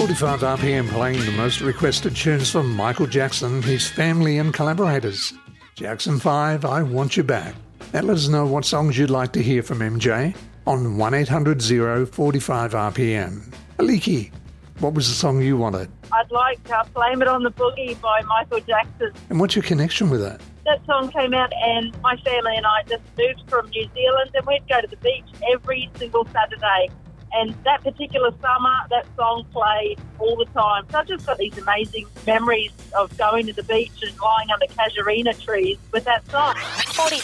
45 RPM playing the most requested tunes from Michael Jackson, his family and collaborators. Jackson 5, I Want You Back. Now let us know what songs you'd like to hear from MJ on 1800 45 RPM. Aliki, what was the song you wanted? I'd like Blame It on the Boogie by Michael Jackson. And what's your connection with it? That song came out and my family and I just moved from New Zealand and we'd go to the beach every single Saturday. And that particular summer, that song played all the time. So I've just got these amazing memories of going to the beach and lying under casuarina trees with that song. 45